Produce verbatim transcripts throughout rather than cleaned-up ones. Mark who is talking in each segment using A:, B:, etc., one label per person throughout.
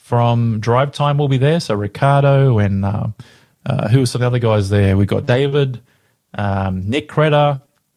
A: from Drive Time will be there. So Ricardo and uh, uh, who are some of the other guys there? We've got David, um, Nick Creda,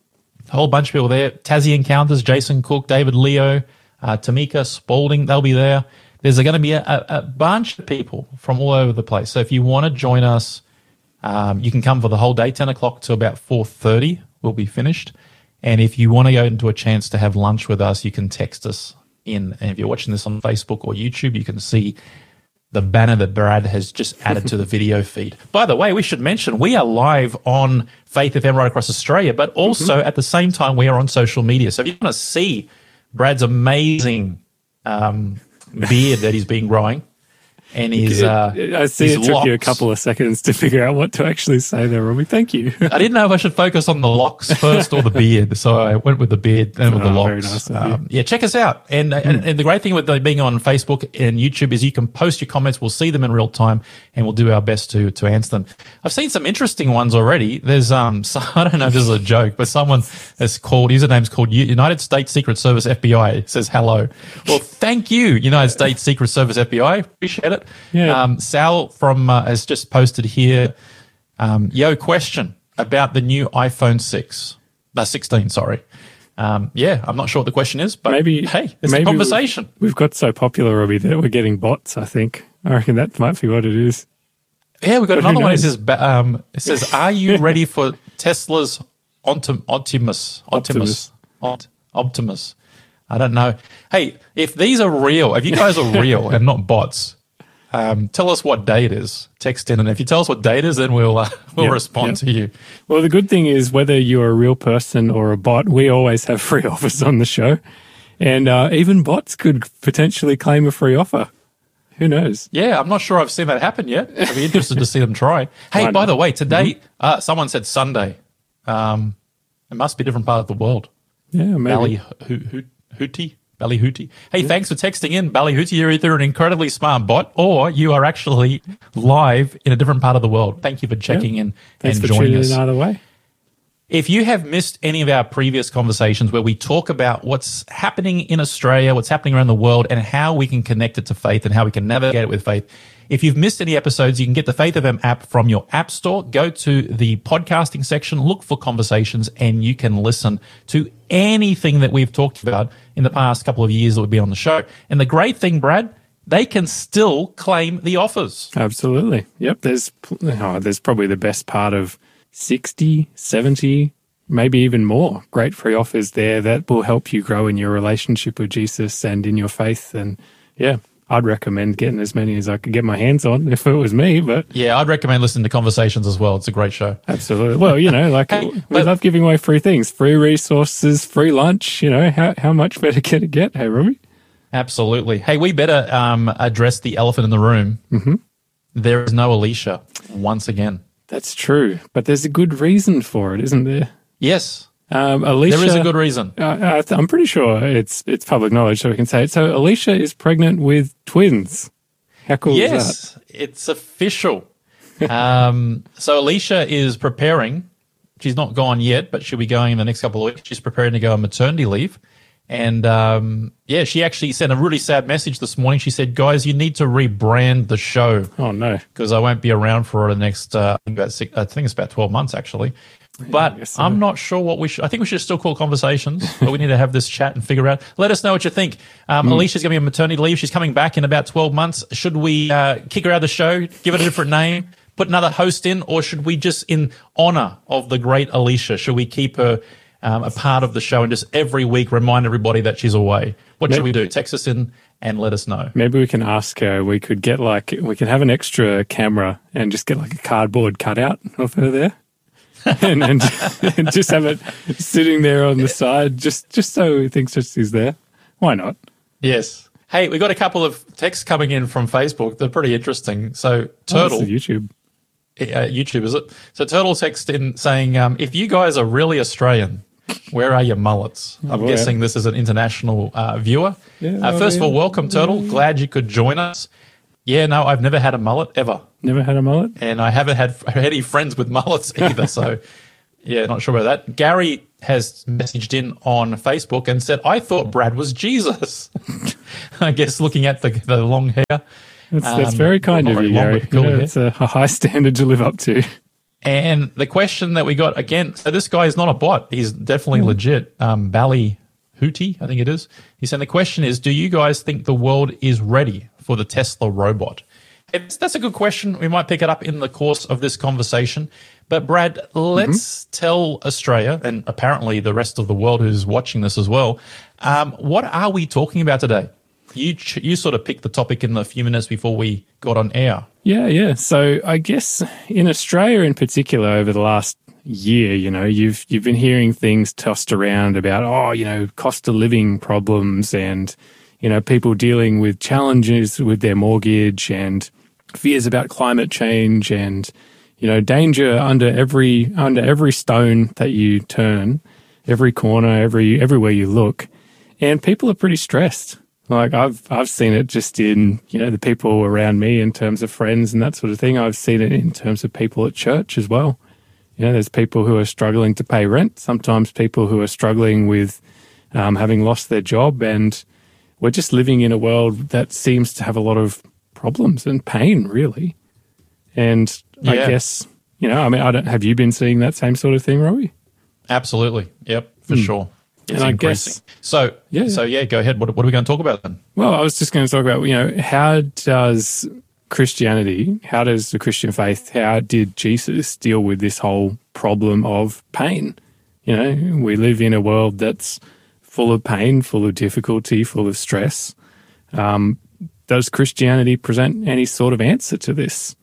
A: a whole bunch of people there. Tassie Encounters, Jason Cook, David Leo, uh, Tamika Spalding, they'll be there. There's going to be a, a, a bunch of people from all over the place. So if you want to join us, um, you can come for the whole day, ten o'clock to about four thirty. We'll be finished. And if you want to go into a chance to have lunch with us, you can text us in. And if you're watching this on Facebook or YouTube, you can see the banner that Brad has just added to the video feed. By the way, we should mention we are live on Faith F M right across Australia, but also mm-hmm. at the same time we are on social media. So if you want to see Brad's amazing um, beard that he's been growing, and his uh,
B: I see
A: his
B: it took
A: locks.
B: you a couple of seconds to figure out what to actually say there, Robbie. Thank you.
A: I didn't know if I should focus on the locks first or the beard, so I went with the beard and with
B: Oh,
A: the
B: very
A: locks.
B: nice of
A: um, yeah, check us out. And, mm. and and the great thing with being on Facebook and YouTube is you can post your comments. We'll see them in real time, and we'll do our best to to answer them. I've seen some interesting ones already. There's um, so, I don't know if this is a joke, but someone has called username's called United States Secret Service F B I. It says hello. Well, thank you, United States Secret Service F B I. Appreciate it.
B: Yeah.
A: Um, Sal from uh, has just posted here. Um, yo, question about the new iPhone six, uh, sixteen. Sorry. Um, yeah, I'm not sure what the question is, but
B: maybe
A: hey, it's
B: maybe
A: a conversation.
B: We've, we've got so popular, Robbie, that we're getting bots. I think. I reckon that might be what it is.
A: Yeah, we've got
B: But
A: another
B: who
A: one. It
B: knows?
A: says, ba- um, it says, "Are you ready for Tesla's Optim- Optimus? Optimus? Optimus? Optimus? I don't know. Hey, if these are real, if you guys are real and not bots." Um, tell us what day it is. Text in, and if you tell us what day it is, then we'll uh, we'll
B: Yep,
A: respond
B: yep.
A: to you.
B: Well, the good thing is whether you're a real person or a bot, we always have free offers on the show. And uh, even bots could potentially claim a free offer. Who knows?
A: Yeah, I'm not sure I've seen that happen yet. I'd be interested to see them try. Hey,
B: Why
A: by
B: not?
A: the way, today
B: Mm-hmm.
A: uh, someone said Sunday. Um, it must be a different part of the world.
B: Yeah, maybe.
A: Bally ho- ho- Hootie? Bally Hootie. Hey, yeah. Thanks for texting in, Bally Hootie. You're either an incredibly smart bot or you are actually live in a different part of the world. Thank you for checking
B: Yeah.
A: in
B: Thanks
A: and
B: for
A: joining
B: tuning
A: us.
B: in either way.
A: If you have missed any of our previous conversations where we talk about what's happening in Australia, what's happening around the world, and how we can connect it to faith and how we can navigate it with faith, if you've missed any episodes, you can get the Faith F M app from your app store. Go to the podcasting section, look for conversations, and you can listen to anything that we've talked about in the past couple of years that would be on the show. And the great thing, Brad, they can still claim the offers.
B: Absolutely. Yep. There's oh, there's probably the best part of sixty, seventy, maybe even more great free offers there that will help you grow in your relationship with Jesus and in your faith. And yeah, I'd recommend getting as many as I could get my hands on if it was me. But
A: Yeah, I'd recommend listening to Conversations as well. It's a great show.
B: absolutely. Well, you know, like
A: Hey,
B: we
A: but-
B: love giving away free things, free resources, free lunch. You know, how how much better can it get? Hey, Robbie?
A: Absolutely. Hey, we better um, address the elephant in the room.
B: Mm-hmm.
A: There is no Alicia once again.
B: That's true. But there's a good reason for it, isn't there?
A: Yes,
B: Um, Alicia,
A: there is a good reason.
B: Uh, I th- I'm pretty sure it's it's public knowledge, so we can say it. So Alicia is pregnant with twins. How cool is
A: Yes, it's official. um, so Alicia is preparing. She's not gone yet, but she'll be going in the next couple of weeks. She's preparing to go on maternity leave. And, um, yeah, she actually sent a really sad message this morning. She said, guys, you need to rebrand the show
B: that? Oh, no.
A: because I won't be around for the next, uh, I think about six, I think it's about twelve months, actually. But
B: guess so.
A: I'm not sure what we should. I think we should still call Conversations, but we need to have this chat and figure out. Let us know what you think. Um,
B: Mm.
A: Alicia's going to be on maternity leave. She's coming back in about twelve months. Should we uh, kick her out of the show, give it a different name, put another host in, or should we just, in honor of the great Alicia, should we keep her um, a part of the show and just every week remind everybody that she's away? What should we do? Text us in and let us know.
B: Maybe we can ask her. We could get like, we can have an extra camera and just get like a cardboard cutout of her there. and, and, and just have it sitting there on the side, just just so he thinks that she's there. Why not?
A: Yes. Hey, we got a couple of texts coming in from Facebook. They're pretty interesting. So, Turtle,
B: Oh, this is YouTube.
A: uh, YouTube, is it? So, Turtle text in saying, um, if you guys are really Australian, where are your mullets? I'm
B: boy.
A: guessing this is an international uh, viewer.
B: Yeah,
A: uh, first of
B: yeah.
A: all, welcome, Turtle. Glad you could join us. Yeah, no, I've never had a mullet ever.
B: Never had a mullet?
A: And I haven't had any friends with mullets either. So, yeah, not sure about that. Gary has messaged in on Facebook and said, I thought Brad was Jesus. I guess looking at the, the long hair.
B: That's, that's
A: Um,
B: very kind
A: not
B: of
A: very
B: you,
A: long,
B: Gary.
A: but cool,
B: You know,
A: yeah.
B: it's a, a high standard to live up to.
A: And the question that we got again, so this guy is not a bot. He's definitely legit. Um, Bally Hootie, I think it is. He said the question is, do you guys think the world is ready for the Tesla robot? It's, that's a good question. We might pick it up in the course of this conversation. But Brad, let's mm-hmm. tell Australia and apparently the rest of the world who's watching this as well, um, what are we talking about today? You ch- you sort of picked the topic in the few minutes before we got on air.
B: Yeah, yeah. So I guess in Australia in particular over the last year, you know, you've you've been hearing things tossed around about, oh, you know, cost of living problems and, you know, people dealing with challenges with their mortgage and fears about climate change and, you know, danger under every under every stone that you turn, every corner, every everywhere you look. And people are pretty stressed. Like I've I've seen it just in, you know, the people around me in terms of friends and that sort of thing. I've seen it in terms of people at church as well. You know, there's people who are struggling to pay rent, sometimes people who are struggling with um, having lost their job, and we're just living in a world that seems to have a lot of problems and pain, really. And
A: Yeah.
B: I guess, you know, I mean, I don't, have you been seeing that same sort of thing, Robbie?
A: Absolutely. Yep, for mm. sure. It's
B: and I
A: increasing.
B: guess,
A: so,
B: yeah,
A: so yeah, go ahead. What, what are we going to talk about then?
B: Well, I was just going to talk about, you know, how does Christianity, how does the Christian faith, how did Jesus deal with this whole problem of pain? You know, we live in a world that's full of pain, full of difficulty, full of stress. Um, does Christianity present any sort of answer to this?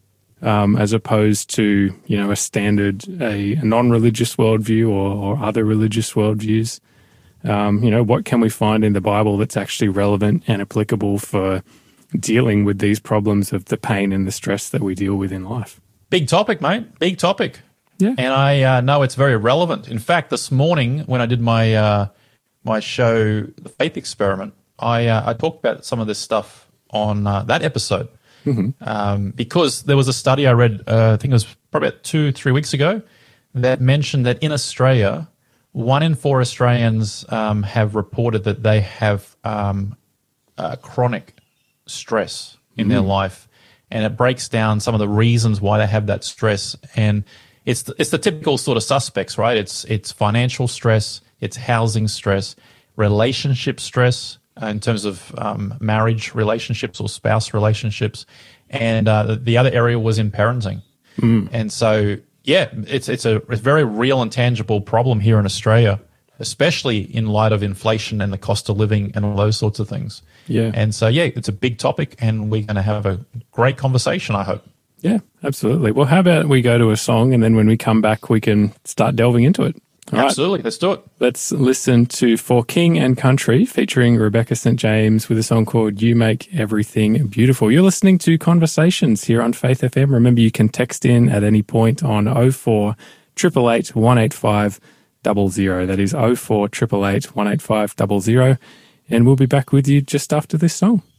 B: Um, as opposed to, you know, a standard, a, a non-religious worldview or, or other religious worldviews. Um, you know, what can we find in the Bible that's actually relevant and applicable for dealing with these problems of the pain and the stress that we deal with in life?
A: Big topic, mate. Big topic.
B: Yeah.
A: And I uh, know it's very relevant. In fact, this morning when I did my uh, my show, The Faith Experiment, I uh, I talked about some of this stuff on uh, that episode. Mm-hmm. Um, because there was a study I read, uh, I think it was probably about two, three weeks ago, that mentioned that in Australia, one in four Australians um, have reported that they have um, uh, chronic stress in mm-hmm. their life, and it breaks down some of the reasons why they have that stress. And it's the, it's the typical sort of suspects, right? It's it's financial stress, it's housing stress, relationship stress, Uh, in terms of um, marriage relationships or spouse relationships, and uh, the other area was in parenting. Mm. And so, yeah, it's it's a, a very real and tangible problem here in Australia, especially in light of inflation and the cost of living and all those sorts of things.
B: Yeah.
A: And so, yeah, it's a big topic, and we're going to have a great conversation, I hope.
B: Yeah, absolutely. Well, how about we go to a song, and then when we come back, we can start delving into it. All
A: Absolutely.
B: Right.
A: Let's do it.
B: Let's listen to For King and Country featuring Rebecca Saint James with a song called You Make Everything Beautiful. You're listening to Conversations here on Faith F M. Remember, you can text in at any point on oh four eight eight eight, one eight five zero zero. That is oh four eight eight eight, one eight five zero zero. And we'll be back with you just after this song.